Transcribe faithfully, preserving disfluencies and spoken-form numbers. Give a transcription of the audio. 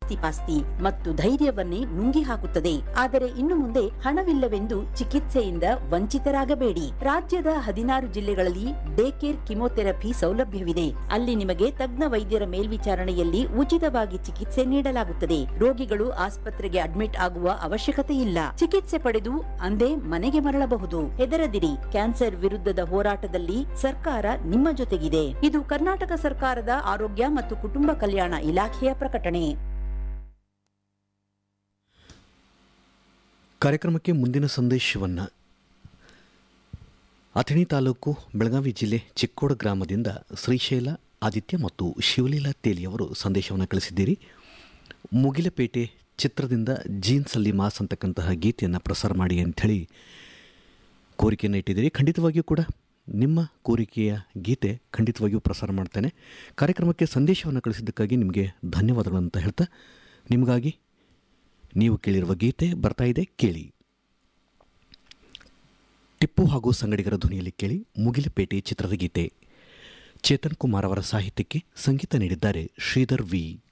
ಆಸ್ತಿಪಾಸ್ತಿ ಮತ್ತು ಧೈರ್ಯವನ್ನೇ ನುಂಗಿ ಹಾಕುತ್ತದೆ. ಆದರೆ ಇನ್ನು ಮುಂದೆ ಹಣವಿಲ್ಲವೆಂದು ಚಿಕಿತ್ಸೆಯಿಂದ ವಂಚಿತರಾಗಬೇಡಿ. ರಾಜ್ಯದ ಹದಿನಾರು ಜಿಲ್ಲೆಗಳಲ್ಲಿ ಡೇ ಕೇರ್ ಕಿಮೋಥೆರಪಿ ಸೌಲಭ್ಯವಿದೆ. ಅಲ್ಲಿ ನಿಮಗೆ ತಜ್ಞ ವೈದ್ಯರ ಮೇಲ್ವಿಚಾರಣೆಯಲ್ಲಿ ಉಚಿತವಾಗಿ ಚಿಕಿತ್ಸೆ ನೀಡಲಾಗುತ್ತದೆ. ರೋಗಿಗಳು ಆಸ್ಪತ್ರೆಗೆ ಅಡ್ಮಿಟ್ ಆಗುವ ಅವಶ್ಯಕತೆ ಇಲ್ಲ. ಚಿಕಿತ್ಸೆ ಪಡೆದು ಅಂದೇ ಮನೆಗೆ ಮರಳಬಹುದು. ಹೆದರದಿರಿ, ಕ್ಯಾನ್ಸರ್ ವಿರುದ್ಧದ ಹೋರಾಟದಲ್ಲಿ ಸರ್ಕಾರ ನಿಮ್ಮ ಜೊತೆಗಿದೆ. ಇದು ಕರ್ನಾಟಕ ಸರ್ಕಾರದ ಆರೋಗ್ಯ ಮತ್ತು ಕುಟುಂಬ ಕಲ್ಯಾಣ ಇಲಾಖೆಯ ಪ್ರಕಟಣೆ. ಕಾರ್ಯಕ್ರಮಕ್ಕೆ ಮುಂದಿನ ಸಂದೇಶವನ್ನು ಅಥಣಿ ತಾಲೂಕು ಬೆಳಗಾವಿ ಜಿಲ್ಲೆ ಚಿಕ್ಕೋಡ ಗ್ರಾಮದಿಂದ ಶ್ರೀಶೈಲ ಆದಿತ್ಯ ಮತ್ತು ಶಿವಲೀಲಾ ತೇಲಿಯವರು ಸಂದೇಶವನ್ನು ಕಳಿಸಿದ್ದೀರಿ. ಮುಗಿಲಪೇಟೆ ಚಿತ್ರದಿಂದ ಜೀನ್ಸಲ್ಲಿ ಮಾಸ್ ಅಂತಕ್ಕಂತಹ ಗೀತೆಯನ್ನು ಪ್ರಸಾರ ಮಾಡಿ ಅಂಥೇಳಿ ಕೋರಿಕೆಯನ್ನು ಇಟ್ಟಿದ್ದೀರಿ. ಖಂಡಿತವಾಗಿಯೂ ಕೂಡ ನಿಮ್ಮ ಕೋರಿಕೆಯ ಗೀತೆ ಖಂಡಿತವಾಗಿಯೂ ಪ್ರಸಾರ ಮಾಡ್ತೇನೆ. ಕಾರ್ಯಕ್ರಮಕ್ಕೆ ಸಂದೇಶವನ್ನು ಕಳಿಸಿದ್ದಕ್ಕಾಗಿ ನಿಮಗೆ ಧನ್ಯವಾದಗಳು ಅಂತ ಹೇಳ್ತಾ ನಿಮಗಾಗಿ ನೀವು ಕೇಳಿರುವ ಗೀತೆ ಬರ್ತಾ ಇದೆ, ಕೇಳಿ. ಟಿಪ್ಪು ಹಾಗೂ ಸಂಗಡಿಗರ ಧ್ವನಿಯಲ್ಲಿ ಕೇಳಿ ಮುಗಿಲಪೇಟೆ ಚಿತ್ರದ ಗೀತೆ. ಚೇತನ್ ಕುಮಾರ್ ಅವರ ಸಾಹಿತ್ಯಕ್ಕೆ ಸಂಗೀತ ನೀಡಿದ್ದಾರೆ ಶ್ರೀಧರ್ ವಿ.